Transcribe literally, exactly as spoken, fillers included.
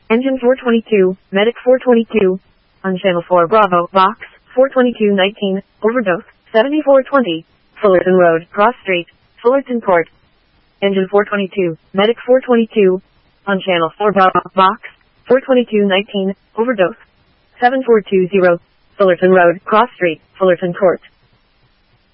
Engine four twenty-two, Medic four twenty-two. On Channel four Bravo, Box, four twenty-two nineteen, Overdose, seventy-four twenty. Fullerton Road, Cross Street, Fullerton Court. Engine four twenty-two, Medic four twenty-two. On Channel four Bravo, Box, four twenty-two nineteen, Overdose, seven four two zero. Fullerton Road, Cross Street, Fullerton Court.